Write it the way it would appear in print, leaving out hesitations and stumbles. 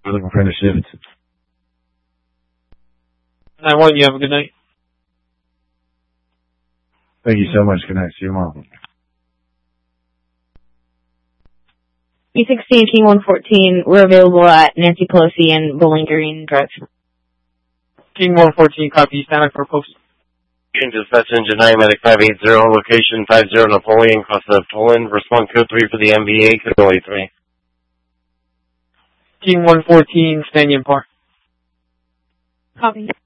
We're looking for a shift. 9-1, you have a good night. Thank you so much. Good night. See you tomorrow. E16, King 114, we're available at Nancy Pelosi and Bowling Green Drive. King 114, copy, stand by for post. Dispatch engine 9, medic 580, location 50 Napoleon, Costa of Toland. Response code 3 for the MVA, code only 3. King 114, standing in par. Copy.